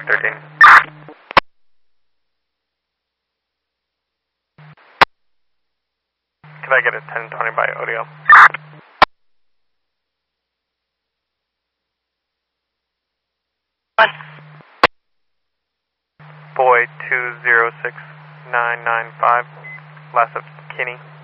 13. Could I get a 1020 by audio? Boy 206995, last of Kinney.